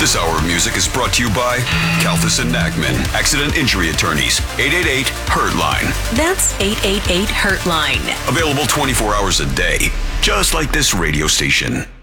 This hour of music is brought to you by Kalfas and Nagman, Accident Injury Attorneys, 888-HURT-LINE. That's 888-HURT-LINE. Available 24 hours a day, just like this radio station.